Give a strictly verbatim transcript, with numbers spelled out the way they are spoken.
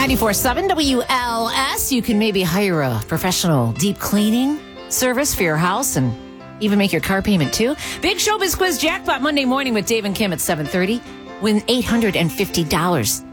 ninety-four point seven W L S. You can maybe hire a professional deep cleaning service for your house and even make your car payment too. Big Showbiz Quiz Jackpot Monday morning with Dave and Kim at seven thirty. Win eight hundred fifty dollars.